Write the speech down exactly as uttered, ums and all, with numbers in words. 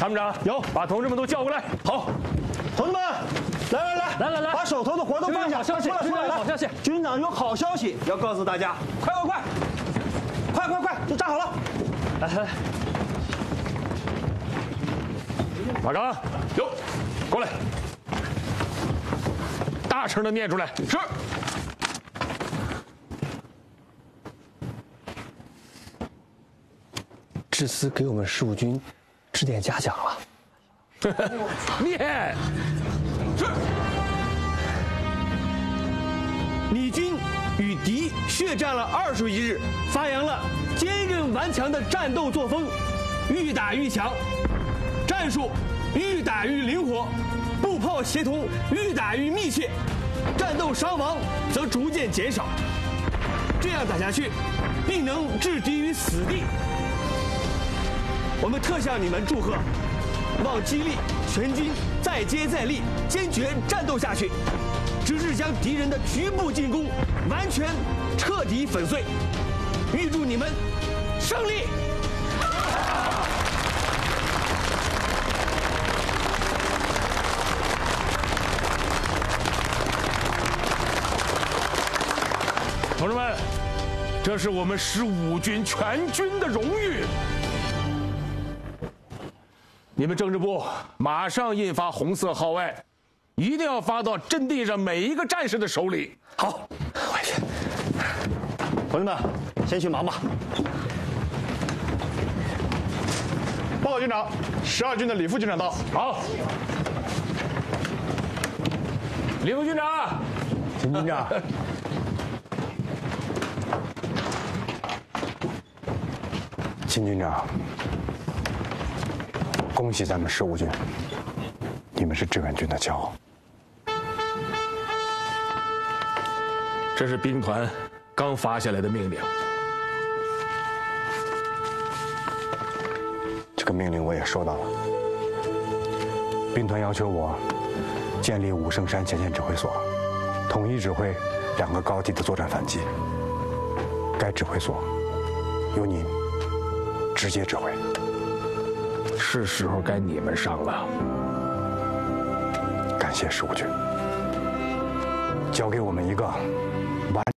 参谋长有，把同志们都叫过来。好， 同志们，来来来来来来， 把手头的活都放下。 好消息， 出来， 好消息！ 军长有好消息要告诉大家，快快快，快快快，就站好了。 来来来，马刚，有，过来，大声的念出来。是。 志思给我们十五军指点嘉奖了。 念。是。 你军与敌血战了二十余日，发扬了坚韧顽强的战斗作风，愈打愈强，战术愈打愈灵活，步炮协同愈打愈密切，战斗伤亡则逐渐减少。这样打下去，定能置敌于死地。我们特向你们祝贺，望激励全军再接再厉，坚决战斗下去，直至将敌人的局部进攻完全彻底粉碎。预祝你们胜利！ 同志们，这是我们十五军全军的荣誉。你们政治部马上印发红色号外，一定要发到阵地上每一个战士的手里。 好，回去。同志们，先去忙吧。 报告军长，十二军的李副军长到。 好，李副军长， 秦军长。秦军长，恭喜咱们十五军，你们是志愿军的骄傲。 这是兵团刚发下来的命令。 这个命令我也收到了。兵团要求我建立武圣山前线指挥所，统一指挥两个高地的作战反击。该指挥所由您直接指挥。 是时候该你们上了。 感谢十五军，交给我们一个完